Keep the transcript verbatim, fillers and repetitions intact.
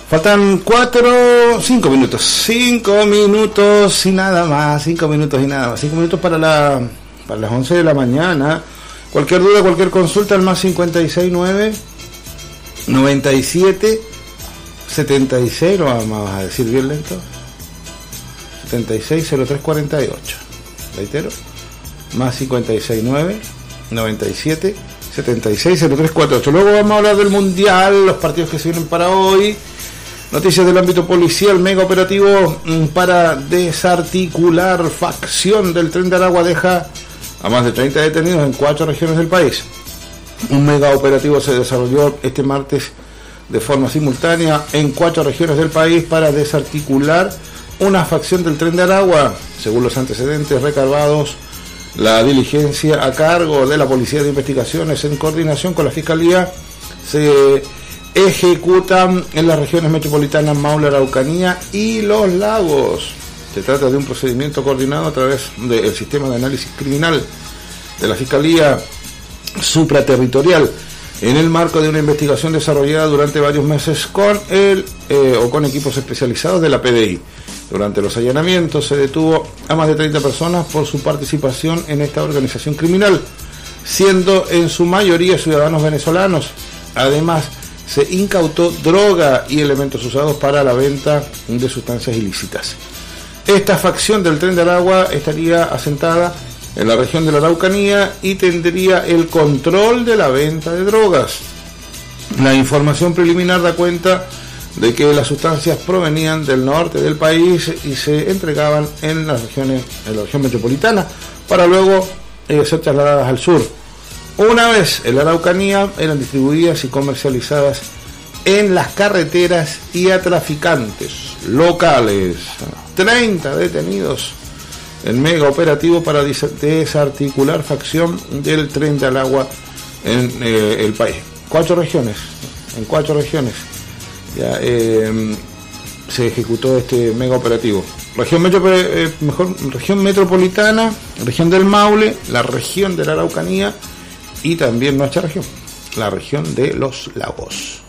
Faltan cuatro, cinco minutos, cinco minutos y nada más, cinco minutos y nada más, cinco minutos para la para las once de la mañana. Cualquier duda, cualquier consulta al más cincuenta y seis nueve noventa y siete setenta y seis, lo vamos a decir bien lento, setenta y seis cero tres cuarenta y ocho. Reitero, más cincuenta y seis nueve noventa y siete setenta y seis cero tres cuarenta y ocho. Luego vamos a hablar del mundial, los partidos que se vienen para hoy. Noticias del ámbito policial, mega operativo para desarticular facción del Tren de Aragua deja a más de treinta detenidos en cuatro regiones del país. Un mega operativo se desarrolló este martes de forma simultánea en cuatro regiones del país para desarticular una facción del Tren de Aragua. Según los antecedentes recabados, la diligencia a cargo de la Policía de Investigaciones en coordinación con la Fiscalía se ejecutan en las regiones metropolitanas Maule, Araucanía y Los Lagos. Se trata de un procedimiento coordinado a través del sistema de análisis criminal de la Fiscalía Supraterritorial en el marco de una investigación desarrollada durante varios meses con el eh, o con equipos especializados de la P D I. Durante los allanamientos se detuvo a más de treinta personas por su participación en esta organización criminal, siendo en su mayoría ciudadanos venezolanos. Además, se incautó droga y elementos usados para la venta de sustancias ilícitas. Esta facción del Tren de Aragua estaría asentada en la región de la Araucanía y tendría el control de la venta de drogas. La información preliminar da cuenta de que las sustancias provenían del norte del país y se entregaban en las regiones, en la región metropolitana, para luego eh, ser trasladadas al sur. Una vez en la Araucanía eran distribuidas y comercializadas en las carreteras y a traficantes locales. treinta detenidos en mega operativo para desarticular facción del Tren de Aragua en eh, el país. Cuatro regiones, en cuatro regiones ya eh, se ejecutó este mega operativo. Región, metro, eh, mejor, región metropolitana, región del Maule, la región de la Araucanía y también nuestra región, la región de Los Lagos.